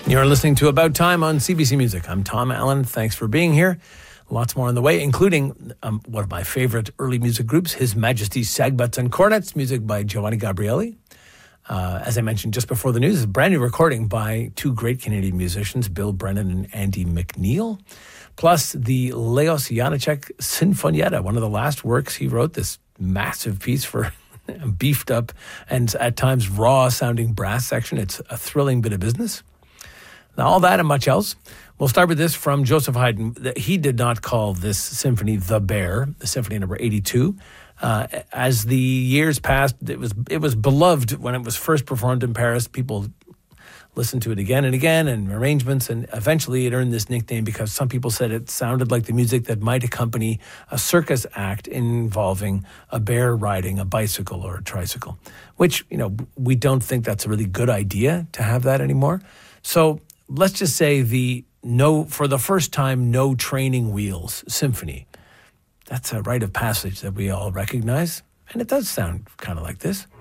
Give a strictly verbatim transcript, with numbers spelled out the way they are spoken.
You're listening to About Time on C B C Music. I'm Tom Allen. Thanks for being here. Lots more on the way, including um, one of my favorite early music groups, His Majesty's Sagbutts and Cornets, music by Giovanni Gabrieli. Uh, as I mentioned just before the news, a brand new recording by two great Canadian musicians, Bill Brennan and Andy McNeil, plus the Leos Janáček Sinfonietta, one of the last works he wrote, this massive piece for beefed up and at times raw-sounding brass section. It's a thrilling bit of business. Now, all that and much else. We'll start with this from Joseph Haydn. He did not call this symphony The Bear, the symphony number eighty-two. Uh, as the years passed, it was it was beloved when it was first performed in Paris. People listened to it again and again, and arrangements, and eventually it earned this nickname because some people said it sounded like the music that might accompany a circus act involving a bear riding a bicycle or a tricycle, which, you know, we don't think that's a really good idea to have that anymore. So let's just say the no, for the first time, no training wheels symphony. That's a rite of passage that we all recognize, and it does sound kind of like this.